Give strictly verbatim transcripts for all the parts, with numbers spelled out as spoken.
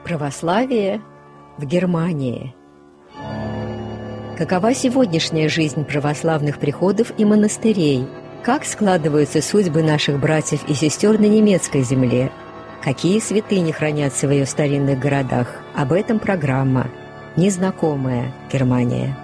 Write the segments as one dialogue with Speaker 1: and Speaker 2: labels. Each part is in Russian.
Speaker 1: Православие в Германии. Какова сегодняшняя жизнь православных приходов и монастырей? Как складываются судьбы наших братьев и сестер на немецкой земле? Какие святыни хранятся в ее старинных городах? Об этом программа «Незнакомая Германия».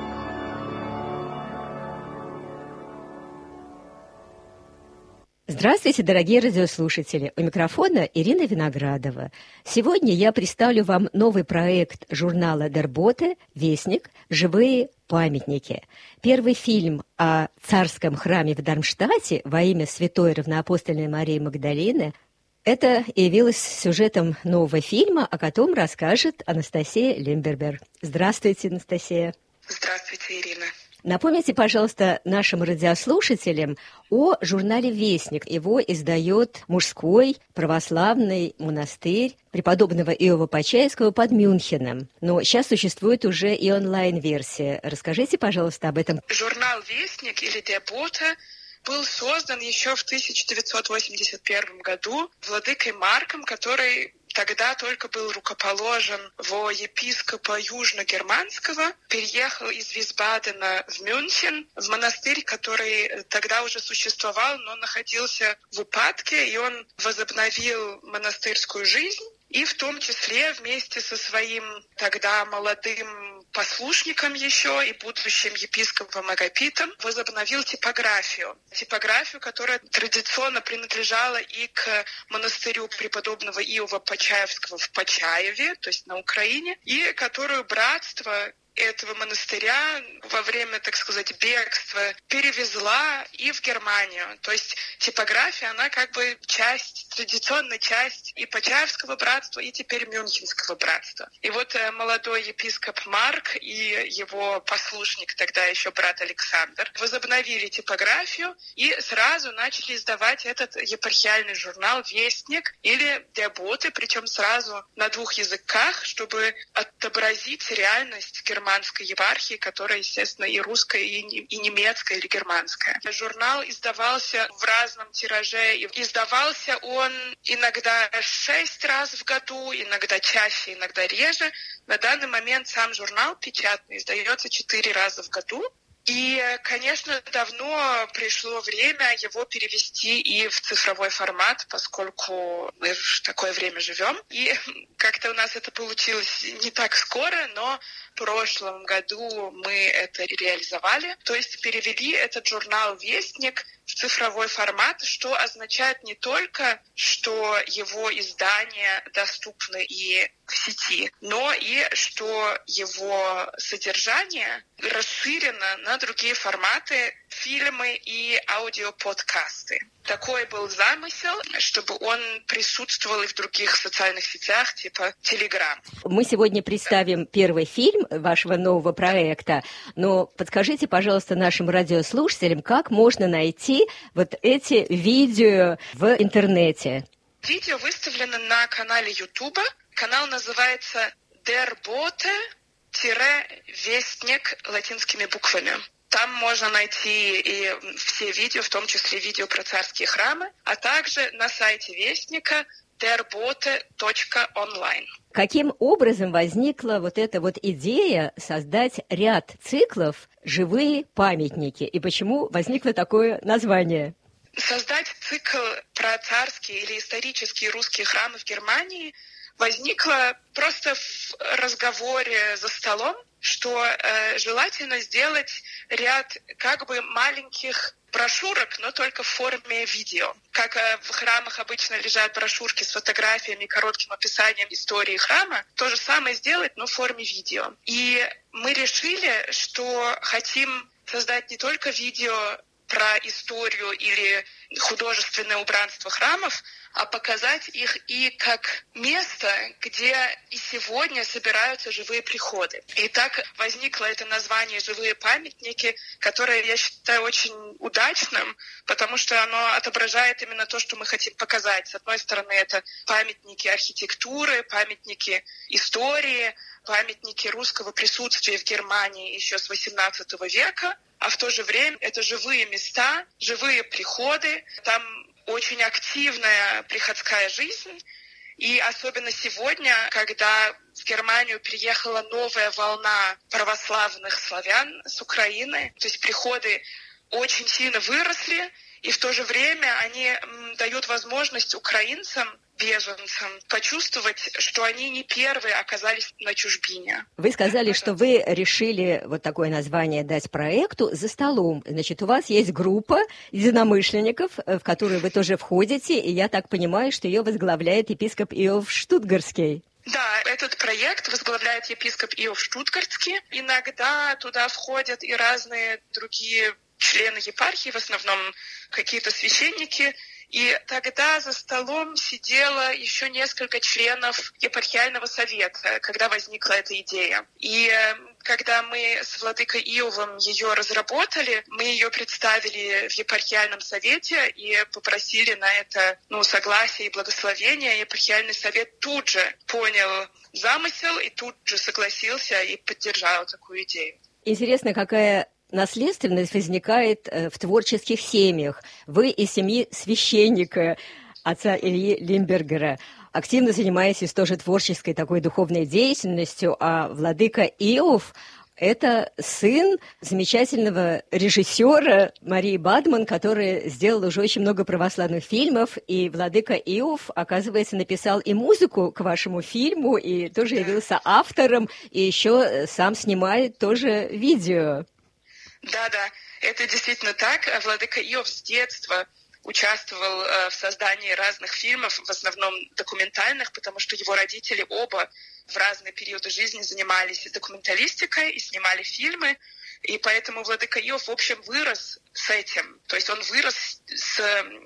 Speaker 1: Здравствуйте, дорогие радиослушатели! У микрофона Ирина Виноградова. Сегодня я представлю вам новый проект журнала Der Bote «Вестник. Живые памятники». Первый фильм о царском храме в Дармштадте во имя святой равноапостольной Марии Магдалины. Это явилось сюжетом нового фильма, о котором расскажет Анастасия Лимбербер. Здравствуйте, Анастасия.
Speaker 2: Здравствуйте, Ирина.
Speaker 1: Напомните, пожалуйста, нашим радиослушателям о журнале «Вестник». Его издает мужской православный монастырь преподобного Иова Почаевского под Мюнхеном. Но сейчас существует уже и онлайн-версия. Расскажите, пожалуйста, об этом.
Speaker 2: Журнал «Вестник» или Der Bote был создан еще в тысяча девятьсот восемьдесят первом году владыкой Марком, который тогда только был рукоположен во епископа Южно-Германского, переехал из Висбадена в Мюнхен, в монастырь, который тогда уже существовал, но находился в упадке, и он возобновил монастырскую жизнь. И в том числе вместе со своим тогда молодым послушником еще и будущим епископом Агапитом возобновил типографию. Типографию, которая традиционно принадлежала и к монастырю преподобного Иова Почаевского в Почаеве, то есть на Украине, и которую братство этого монастыря во время, так сказать, бегства перевезла и в Германию. То есть типография, она как бы часть, традиционная часть и Почаевского братства, и теперь Мюнхенского братства. И вот молодой епископ Марк и его послушник, тогда еще брат Александр, возобновили типографию и сразу начали издавать этот епархиальный журнал «Вестник» или Der Bote, причем сразу на двух языках, чтобы отобразить реальность германской германской епархии, которая, естественно, и русская, и, и немецкая, или германская. Журнал издавался в разном тираже. И издавался он иногда шесть раз в году, иногда чаще, иногда реже. На данный момент сам журнал печатный издается четыре раза в году. И, конечно, давно пришло время его перевести и в цифровой формат, поскольку мы в такое время живем. И как-то у нас это получилось не так скоро, но в прошлом году мы это реализовали. То есть перевели этот журнал «Вестник» в цифровой формат, что означает не только, что его издания доступны и в сети, но и что его содержание расширено на другие форматы, фильмы и аудиоподкасты. Такой был замысел, чтобы он присутствовал и в других социальных сетях, типа Telegram.
Speaker 1: Мы сегодня представим первый фильм вашего нового проекта, но подскажите, пожалуйста, нашим радиослушателям, как можно найти вот эти видео в интернете?
Speaker 2: Видео выставлено на канале YouTube. Канал называется Der Bote-Вестник латинскими буквами. Там можно найти и все видео, в том числе видео про царские храмы, а также на сайте Вестника der bote точка онлайн.
Speaker 1: Каким образом возникла вот эта вот идея создать ряд циклов «Живые памятники» и почему возникло такое название?
Speaker 2: Создать цикл про царские или исторические русские храмы в Германии возникло просто в разговоре за столом, что э, желательно сделать ряд как бы маленьких брошюрок, но только в форме видео. Как э, в храмах обычно лежат брошюрки с фотографиями и коротким описанием истории храма, то же самое сделать, но в форме видео. И мы решили, что хотим создать не только видео про историю или художественное убранство храмов, а показать их и как место, где и сегодня собираются живые приходы. И так возникло это название «Живые памятники», которое я считаю очень удачным, потому что оно отображает именно то, что мы хотим показать. С одной стороны, это памятники архитектуры, памятники истории, памятники русского присутствия в Германии еще с восемнадцатого века, а в то же время это живые места, живые приходы, там очень активная приходская жизнь, И особенно сегодня, когда в Германию приехала новая волна православных славян с Украины, то есть приходы очень сильно выросли, и в то же время они м, дают возможность украинцам, беженцам, почувствовать, что они не первые оказались на чужбине.
Speaker 1: Вы сказали, что вы решили вот такое название дать проекту «За столом». Значит, у вас есть группа единомышленников, в которую вы тоже входите, и я так понимаю, что ее возглавляет епископ Иов Штутгарский.
Speaker 2: Да, этот проект возглавляет епископ Иов Штутгартский. Иногда туда входят и разные другие члены епархии, в основном какие-то священники. И тогда за столом сидело еще несколько членов епархиального совета, когда возникла эта идея. И когда мы с владыкой Иовом ее разработали, мы ее представили в епархиальном совете и попросили на это ну, согласие и благословение. Епархиальный совет тут же понял замысел и тут же согласился и поддержал такую идею.
Speaker 1: Интересно, какая наследственность возникает в творческих семьях. Вы из семьи священника, отца Ильи Лимбергера, активно занимаетесь тоже творческой такой духовной деятельностью, а владыка Иов – это сын замечательного режиссера Марии Бадман, который сделал уже очень много православных фильмов, и владыка Иов, оказывается, написал и музыку к вашему фильму, и тоже явился автором, и еще сам снимает тоже видео.
Speaker 2: Да-да, это действительно так. Владыка Иов с детства участвовал э, в создании разных фильмов, в основном документальных, потому что его родители оба в разные периоды жизни занимались документалистикой и снимали фильмы. И поэтому владыка Иов, в общем, вырос с этим. То есть он вырос с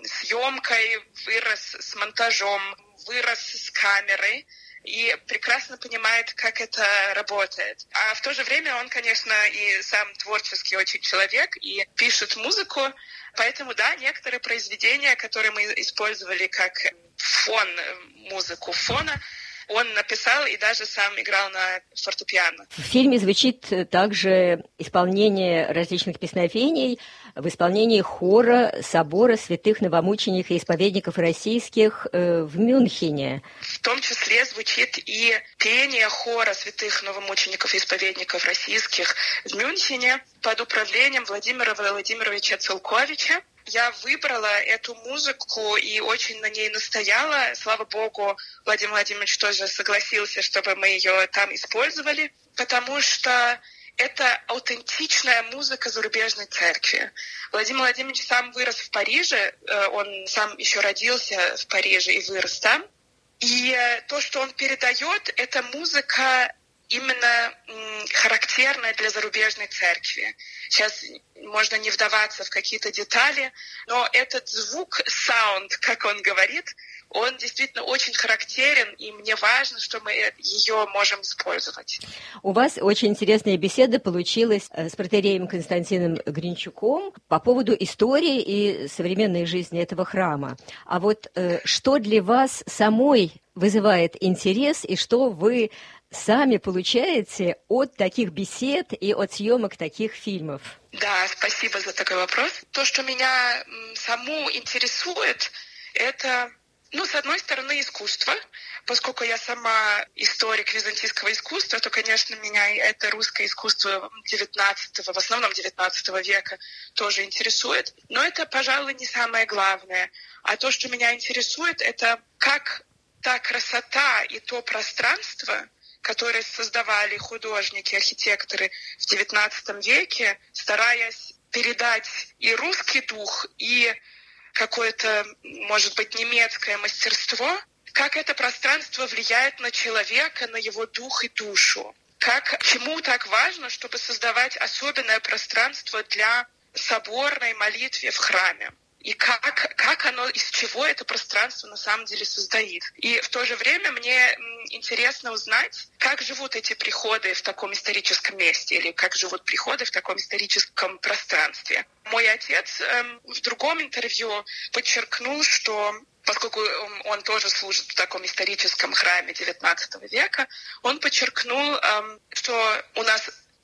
Speaker 2: съемкой, вырос с монтажом, вырос с камерой. И прекрасно понимает, как это работает. А в то же время он, конечно, и сам творческий очень человек, и пишет музыку. Поэтому, да, некоторые произведения, которые мы использовали как фон, музыку фона, он написал и даже сам играл на фортепиано.
Speaker 1: В фильме звучит также исполнение различных песнопений в исполнении хора собора святых новомучеников и исповедников российских в Мюнхене.
Speaker 2: В том числе звучит и пение хора святых новомучеников и исповедников российских в Мюнхене под управлением Владимира Владимировича Целковича. Я выбрала эту музыку и очень на ней настояла. Слава богу, Владимир Владимирович тоже согласился, чтобы мы ее там использовали, потому что это аутентичная музыка зарубежной церкви. Владимир Владимирович сам вырос в Париже, он сам еще родился в Париже и вырос там. И то, что он передает, это музыка именно характерная для зарубежной церкви. Сейчас можно не вдаваться в какие-то детали, но этот звук, саунд, как он говорит, он действительно очень характерен, и мне важно, что мы ее можем использовать.
Speaker 1: У вас очень интересная беседа получилась с протоиереем Константином Гринчуком по поводу истории и современной жизни этого храма. А вот э, что для вас самой вызывает интерес, и что вы сами получаете от таких бесед и от съемок таких фильмов?
Speaker 2: Да, спасибо за такой вопрос. То, что меня саму интересует, это, ну, с одной стороны, искусство. Поскольку я сама историк византийского искусства, то, конечно, меня это русское искусство девятнадцатого, в основном девятнадцатого века тоже интересует. Но это, пожалуй, не самое главное. А то, что меня интересует, это как та красота и то пространство, которые создавали художники, архитекторы в девятнадцатом веке, стараясь передать и русский дух, и какое-то, может быть, немецкое мастерство, как это пространство влияет на человека, на его дух и душу. Как, почему так важно, чтобы создавать особенное пространство для соборной молитвы в храме. И как, как оно, из чего это пространство на самом деле состоит. И в то же время мне интересно узнать, как живут эти приходы в таком историческом месте, или как живут приходы в таком историческом пространстве. Мой отец эм, в другом интервью подчеркнул, что поскольку он тоже служит в таком историческом храме девятнадцатого века, он подчеркнул, эм, что у нас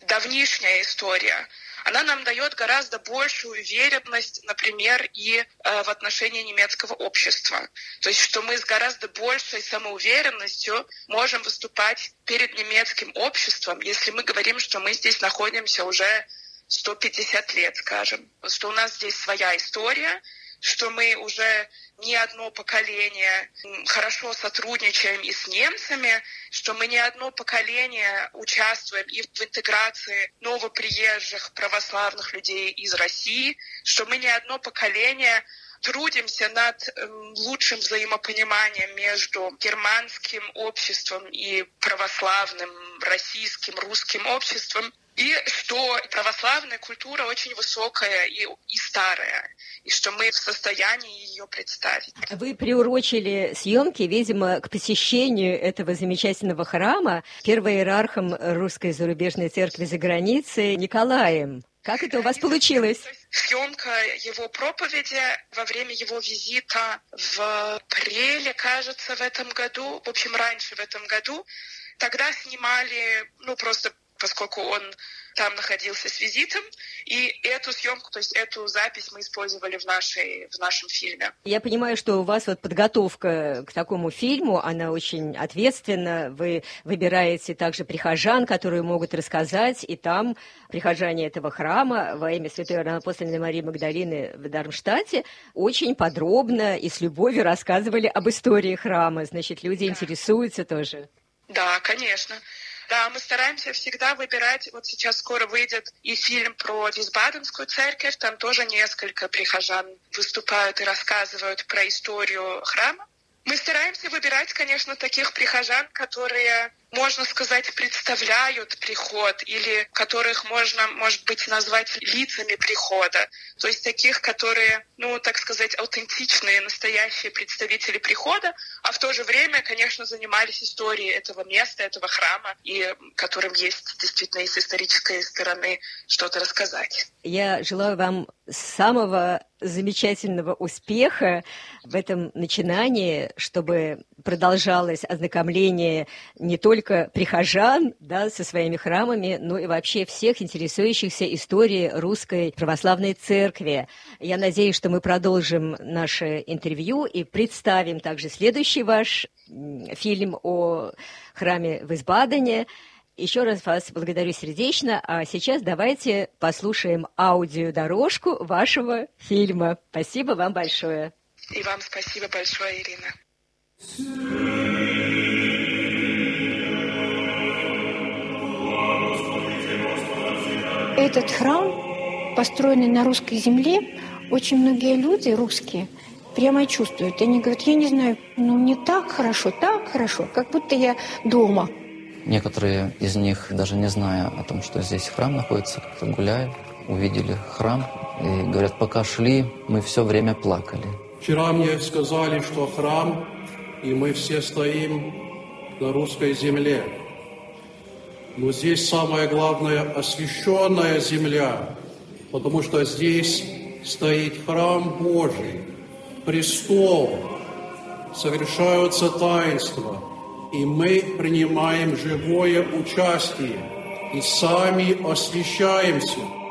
Speaker 2: давнишняя история, она нам дает гораздо большую уверенность, например, и э, в отношении немецкого общества. То есть, что мы с гораздо большей самоуверенностью можем выступать перед немецким обществом, если мы говорим, что мы здесь находимся уже сто пятьдесят лет, скажем, что у нас здесь своя история, что мы уже не одно поколение хорошо сотрудничаем и с немцами, что мы не одно поколение участвуем и в интеграции новоприезжих православных людей из России, что мы не одно поколение трудимся над лучшим взаимопониманием между германским обществом и православным российским, русским обществом, и что православная культура очень высокая и, и старая, и что мы в состоянии ее представить.
Speaker 1: Вы приурочили съемки, видимо, к посещению этого замечательного храма первым иерархом Русской зарубежной церкви за границей Николаем. Как это у вас получилось?
Speaker 2: Съемка его проповеди во время его визита в апреле, кажется, в этом году, в общем, раньше в этом году, тогда снимали, ну, просто поскольку он там находился с визитом, и эту съемку, то есть эту запись мы использовали в, нашей, в нашем фильме.
Speaker 1: Я понимаю, что у вас вот подготовка к такому фильму, она очень ответственна. Вы выбираете также прихожан, которые могут рассказать, и там прихожане этого храма во имя Святой Равноапостольной Марии Магдалины в Дармштадте очень подробно и с любовью рассказывали об истории храма. Значит, люди да. интересуются тоже.
Speaker 2: Да, конечно. Да, мы стараемся всегда выбирать, вот сейчас скоро выйдет и фильм про Висбаденскую церковь, там тоже несколько прихожан выступают и рассказывают про историю храма. Мы стараемся выбирать, конечно, таких прихожан, которые, можно сказать, представляют приход, или которых можно, может быть, назвать лицами прихода. То есть таких, которые, ну, так сказать, аутентичные, настоящие представители прихода, а в то же время, конечно, занимались историей этого места, этого храма, и которым есть действительно и с исторической стороны что-то рассказать.
Speaker 1: Я желаю вам самого замечательного успеха в этом начинании, чтобы продолжалось ознакомление не только прихожан, да, со своими храмами, но и вообще всех интересующихся историей Русской Православной Церкви. Я надеюсь, что мы продолжим наше интервью и представим также следующий ваш фильм о храме в Висбадене. Еще раз вас благодарю сердечно, а сейчас давайте послушаем аудиодорожку вашего фильма. Спасибо вам большое.
Speaker 2: И вам спасибо большое, Ирина.
Speaker 3: Этот храм, построенный на русской земле, очень многие люди русские прямо чувствуют. Они говорят, я не знаю, ну не так хорошо, так хорошо, как будто я дома.
Speaker 4: Некоторые из них, даже не зная о том, что здесь храм находится, как-то гуляя, увидели храм и говорят, пока шли, мы все время плакали.
Speaker 5: Вчера мне сказали, что храм, и мы все стоим на русской земле. Но здесь самое главное – освященная земля, потому что здесь стоит храм Божий, престол, совершаются таинства. И мы принимаем живое участие и сами освящаемся.